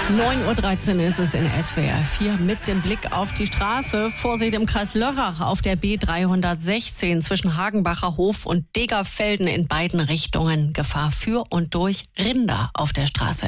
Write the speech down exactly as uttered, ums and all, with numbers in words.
neun Uhr dreizehn ist es in S W R vier mit dem Blick auf die Straße. Vorsicht im Kreis Lörrach auf der B dreihundertsechzehn zwischen Hagenbacher Hof und Degerfelden in beiden Richtungen. Gefahr für und durch Rinder auf der Straße.